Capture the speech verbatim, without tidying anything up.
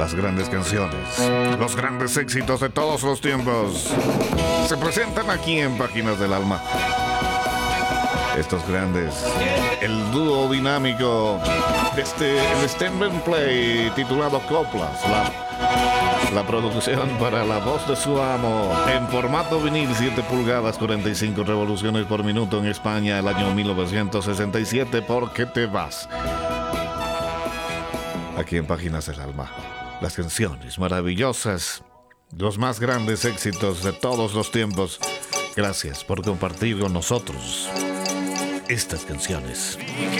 Las grandes canciones, los grandes éxitos de todos los tiempos se presentan aquí en Páginas del Alma. Estos grandes, el dúo dinámico de este, el Stand and Play titulado Coplas, la, la producción para la voz de su amo en formato vinil, siete pulgadas, cuarenta y cinco revoluciones por minuto en España, el año mil novecientos sesenta y siete. ¿Por qué te vas? Aquí en Páginas del Alma, las canciones maravillosas, los más grandes éxitos de todos los tiempos. Gracias por compartir con nosotros estas canciones.